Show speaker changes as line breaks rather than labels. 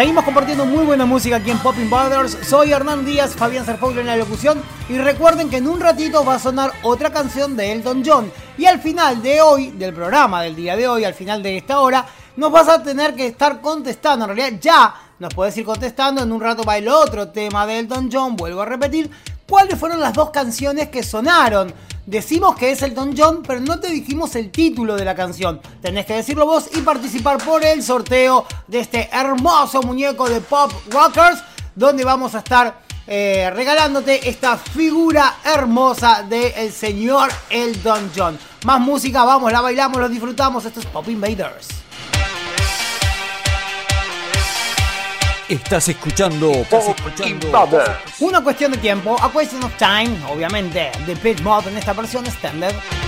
Seguimos compartiendo muy buena música aquí en Pop Invaders. Soy Hernán Díaz, Fabián Serfoglio en la locución. Y recuerden que en un ratito va a sonar otra canción de Elton John. Y al final de hoy, del programa del día de hoy, al final de esta hora, nos vas a tener que estar contestando. En realidad ya nos podés ir contestando. En un rato va el otro tema de Elton John. Vuelvo a repetir. ¿Cuáles fueron las dos canciones que sonaron? Decimos que es Elton John, pero no te dijimos el título de la canción. Tenés que decirlo vos y participar por el sorteo de este hermoso muñeco de Pop Rockers, donde vamos a estar regalándote esta figura hermosa del señor Elton John. Más música, vamos, la bailamos, lo disfrutamos. Esto es Pop Invaders.
Estás escuchando
Una cuestión de tiempo, A Question of Time, obviamente, de Pitch Mode en esta versión standard.